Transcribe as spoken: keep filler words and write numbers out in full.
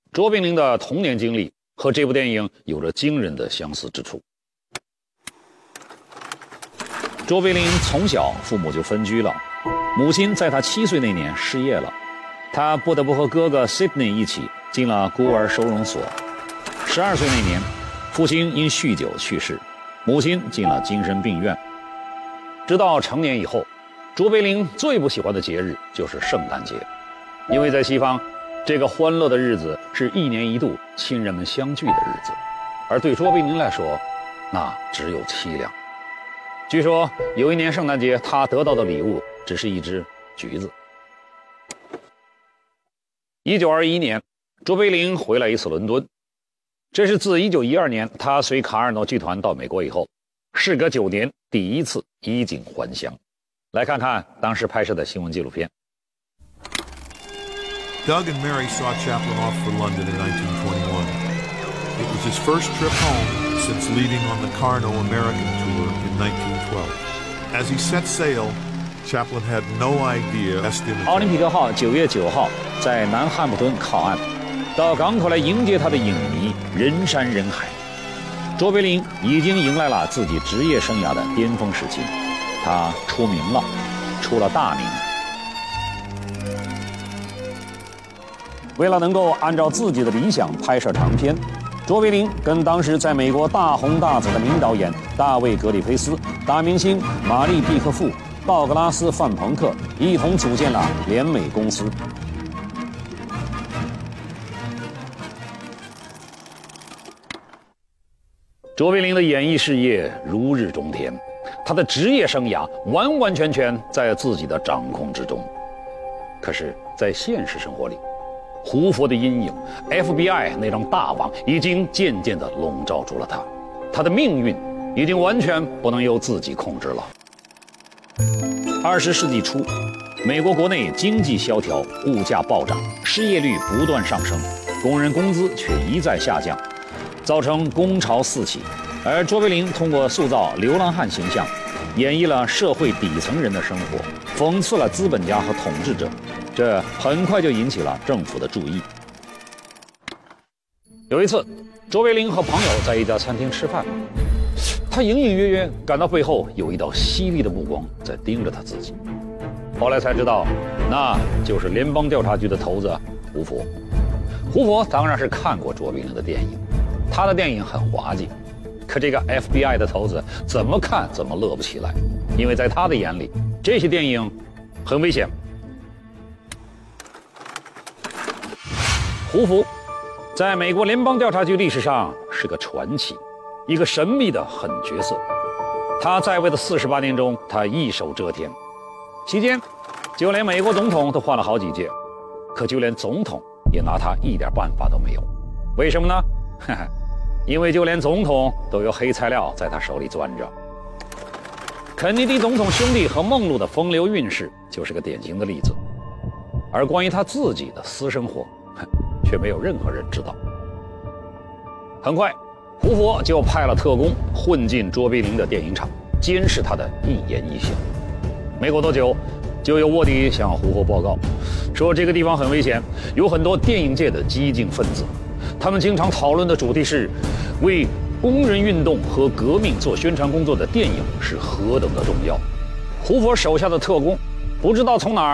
卓别林的童年经历和这部电影有着惊人的相似之处。卓别林从小父母就分居了，母亲在他七岁那年失业了，他不得不和哥哥 Sydney 一起进了孤儿收容所。十二岁那年，父亲因酗酒去世，母亲进了精神病院。直到成年以后，卓别林最不喜欢的节日就是圣诞节，因为在西方，这个欢乐的日子是一年一度亲人们相聚的日子，而对卓别林来说，那只有凄凉。据说有一年圣诞节，他得到的礼物只是一只橘子。一九二一年，卓别林回来一次伦敦，这是自一九一二年他随卡尔诺剧团到美国以后，事隔九年第一次衣锦还乡。来看看当时拍摄的新闻纪录片。 Doug and Mary saw Chaplin off for London in nineteen twenty-one. It was his first trip home since leaving on the Carnot American tour in nineteen twelve. As he set sail, Chaplin had no idea. 奥林匹克号九月九号在南汉普顿靠岸，到港口来迎接他的影迷人山人海。卓别林已经迎来了自己职业生涯的巅峰时期，他出名了，出了大名。为了能够按照自己的理想拍摄长片，卓别林跟当时在美国大红大紫的名导演大卫·格里菲斯、大明星玛丽·毕克富、道格拉斯·范朋克一同组建了联美公司。卓别林的演艺事业如日中天，他的职业生涯完完全全在自己的掌控之中。可是，在现实生活里，胡佛的阴影 ，F B I 那张大网已经渐渐地笼罩住了他，他的命运已经完全不能由自己控制了。二十世纪初，美国国内经济萧条，物价暴涨，失业率不断上升，工人工资却一再下降，造成工潮四起。而卓别林通过塑造流浪汉形象，演绎了社会底层人的生活，讽刺了资本家和统治者，这很快就引起了政府的注意。有一次，卓别林和朋友在一家餐厅吃饭，他隐隐约约感到背后有一道犀利的目光在盯着他自己。后来才知道，那就是联邦调查局的头子胡佛。胡佛当然是看过卓别林的电影，他的电影很滑稽，可这个 F B I 的头子怎么看怎么乐不起来，因为在他的眼里，这些电影很危险。胡佛在美国联邦调查局历史上是个传奇，一个神秘的狠角色。他在位的四十八年中，他一手遮天，期间就连美国总统都换了好几届，可就连总统也拿他一点办法都没有。为什么呢？哈哈，因为就连总统都有黑材料在他手里攥着。肯尼迪总统兄弟和梦露的风流韵事就是个典型的例子，而关于他自己的私生活，却没有任何人知道。很快，胡佛就派了特工混进卓别林的电影厂，监视他的一言一行。没过多久，就有卧底向胡佛报告，说这个地方很危险，有很多电影界的激进分子，他们经常讨论的主题是为工人运动和革命做宣传工作的电影是何等的重要。胡佛手下的特工不知道从哪儿